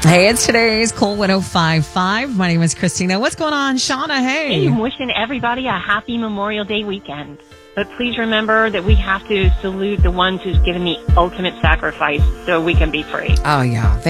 Hey, it's today's Cool 105.5. My name is Christina. What's going on, Shauna? Hey. I'm wishing everybody a happy Memorial Day weekend. But please remember that we have to salute the ones who's given the ultimate sacrifice so we can be free. Oh, yeah.